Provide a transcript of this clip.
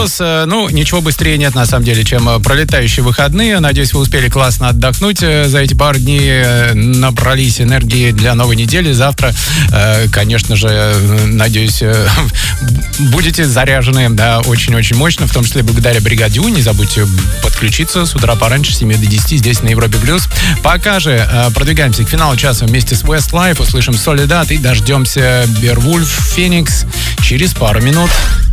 Плюс, ничего быстрее нет, на самом деле, чем пролетающие выходные. Надеюсь, вы успели классно отдохнуть за эти пару дней, набрались энергии для новой недели. Завтра, конечно же, надеюсь, будете заряжены, да, очень-очень мощно, в том числе благодаря бригаде У. Не забудьте подключиться с утра пораньше, с 7 до 10, здесь на Европе+. Пока же продвигаемся к финалу часа вместе с Westlife, услышим Солидат и дождемся Beowulf Phoenix через пару минут.